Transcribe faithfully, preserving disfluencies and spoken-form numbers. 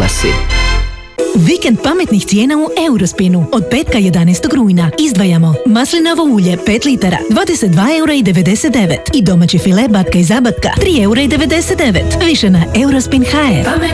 oglasi. Vikend pametnih cijena u Eurospinu. Od petka jedanaestog rujna izdvajamo maslinovo ulje pet litara dvadeset dva eura i devedeset devet i domaći file batka i zabatka tri eura i devedeset devet. Više na eurospin tačka h r.